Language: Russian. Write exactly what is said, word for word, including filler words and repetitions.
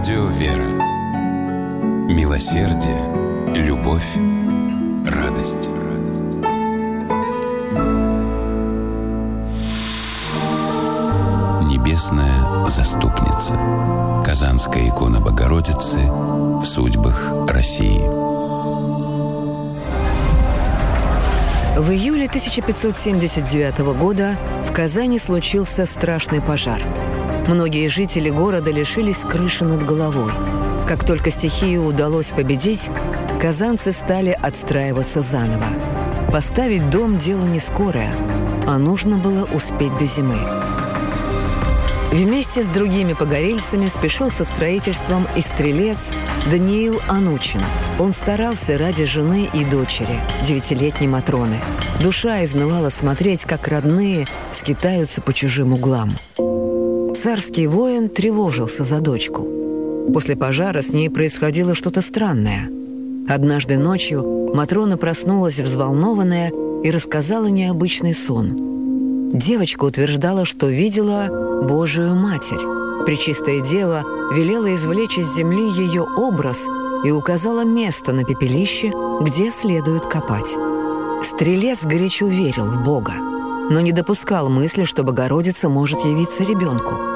Радио «Вера». Милосердие, любовь, радость. Небесная заступница. Казанская икона Богородицы в судьбах России. В июле тысяча пятьсот семьдесят девятого года в Казани случился страшный пожар. Многие жители города лишились крыши над головой. Как только стихию удалось победить, казанцы стали отстраиваться заново. Поставить дом – дело не скорое, а нужно было успеть до зимы. Вместе с другими погорельцами спешил со строительством и стрелец Даниил Анучин. Он старался ради жены и дочери, девятилетней Матроны. Душа изнывала смотреть, как родные скитаются по чужим углам. Царский воин тревожился за дочку. После пожара с ней происходило что-то странное. Однажды ночью Матрона проснулась взволнованная и рассказала необычный сон. Девочка утверждала, что видела Божию Матерь. Пречистая Дева велела извлечь из земли ее образ и указала место на пепелище, где следует копать. Стрелец горячо верил в Бога, но не допускал мысли, что Богородица может явиться ребенку.